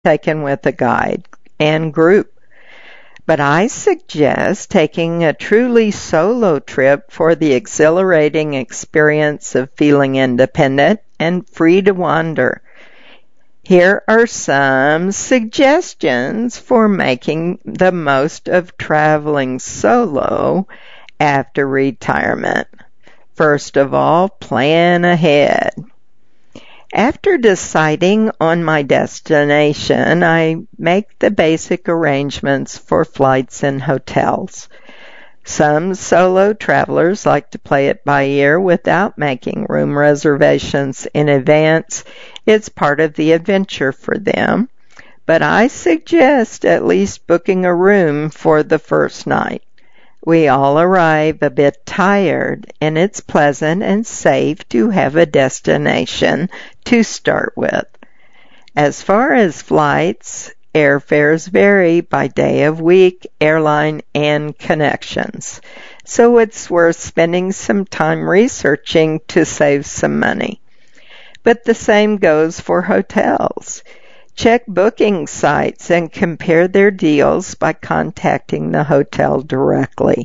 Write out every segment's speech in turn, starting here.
taken with a guide and group. But I suggest taking a truly solo trip for the exhilarating experience of feeling independent and free to wander. Here are some suggestions for making the most of traveling solo after retirement. First of all, plan ahead. After deciding on my destination, I make the basic arrangements for flights and hotels. Some solo travelers like to play it by ear without making room reservations in advance. It's part of the adventure for them, but I suggest at least booking a room for the first night. We all arrive a bit tired, and it's pleasant and safe to have a destination to start with. As far as flights, airfares vary by day of week, airline, and connections, so it's worth spending some time researching to save some money. But the same goes for hotels. Check booking sites and compare their deals by contacting the hotel directly.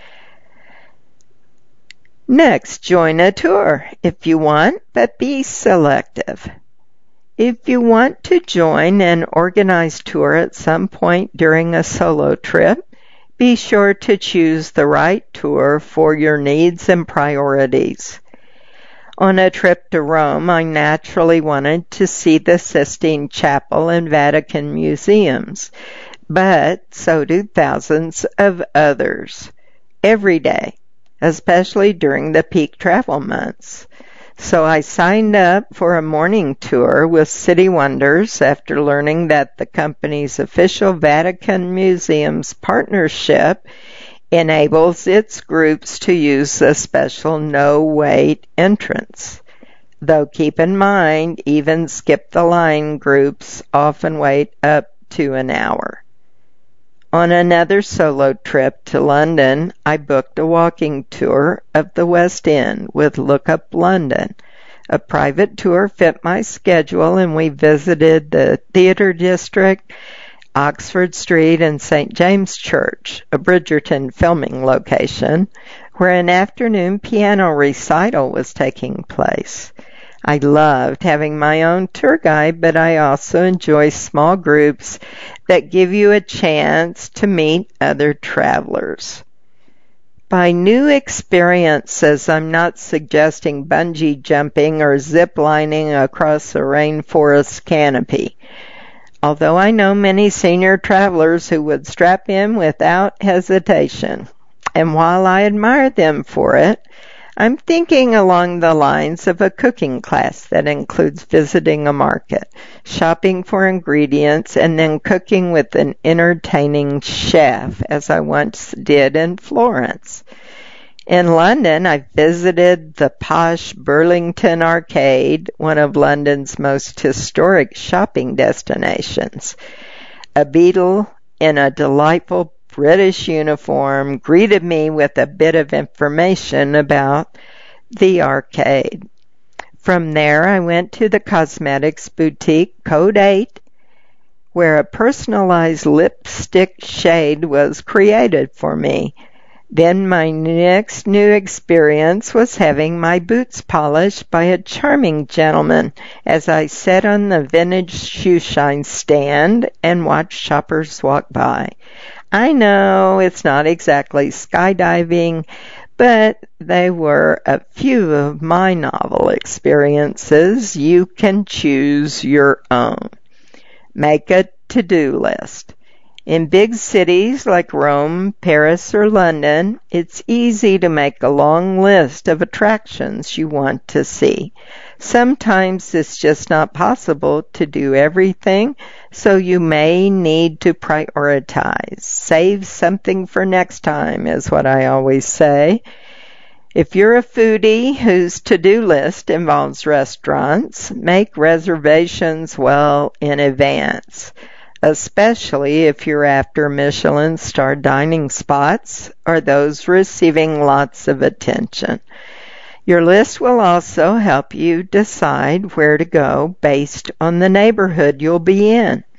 Next, join a tour if you want, but be selective. If you want to join an organized tour at some point during a solo trip, be sure to choose the right tour for your needs and priorities. On a trip to Rome, I naturally wanted to see the Sistine Chapel and Vatican museums, but so do thousands of others every day, especially during the peak travel months. So I signed up for a morning tour with City Wonders after learning that the company's official Vatican Museums partnership enables its groups to use a special no-wait entrance. Though keep in mind, even skip-the-line groups often wait up to an hour. On another solo trip to London, I booked a walking tour of the West End with Look Up London. A private tour fit my schedule, and we visited the Theatre District, Oxford Street, and St. James Church, a Bridgerton filming location, where an afternoon piano recital was taking place. I loved having my own tour guide, but I also enjoy small groups that give you a chance to meet other travelers. By new experiences, I'm not suggesting bungee jumping or zip lining across a rainforest canopy. Although I know many senior travelers who would strap in without hesitation. And while I admire them for it, I'm thinking along the lines of a cooking class that includes visiting a market, shopping for ingredients, and then cooking with an entertaining chef, as I once did in Florence. In London, I visited the posh Burlington Arcade, one of London's most historic shopping destinations. A beadle in a delightful British uniform greeted me with a bit of information about the arcade. From there, I went to the cosmetics boutique Code 8, where a personalized lipstick shade was created for me. Then my next new experience was having my boots polished by a charming gentleman as I sat on the vintage shoe shine stand and watched shoppers walk by. I know it's not exactly skydiving, but they were a few of my novel experiences. You can choose your own. Make a to-do list. In big cities like Rome, Paris, or London, it's easy to make a long list of attractions you want to see. Sometimes it's just not possible to do everything, so you may need to prioritize. Save something for next time is what I always say. If you're a foodie whose to-do list involves restaurants, make reservations well in advance, especially if you're after Michelin-star dining spots or those receiving lots of attention. Your list will also help you decide where to go based on the neighborhood you'll be in.